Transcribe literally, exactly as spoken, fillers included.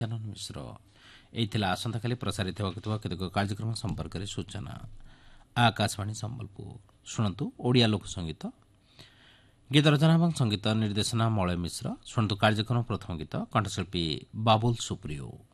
ଜାନନ ମିଶ୍ର ଏଇ ଥିଲା ଆସନ୍ତାକାଲି ପ୍ରସାରିତ ହେବାକୁ ଥିବା କେତେକ କାର୍ଯ୍ୟକ୍ରମ ସମ୍ପର୍କରେ ସୂଚନା। ଆକାଶବାଣୀ ସମ୍ବଲପୁର ଶୁଣନ୍ତୁ ଓଡ଼ିଆ ଲୋକସଙ୍ଗୀତ ଗୀତ ରଚନା ଏବଂ ସଙ୍ଗୀତ ନିର୍ଦ୍ଦେଶନା ମଳୟ ମିଶ୍ର। ଶୁଣନ୍ତୁ କାର୍ଯ୍ୟକ୍ରମ ପ୍ରଥମ ଗୀତ କଣ୍ଠଶିଳ୍ପୀ ବାବୁଲ ସୁପ୍ରିୟ।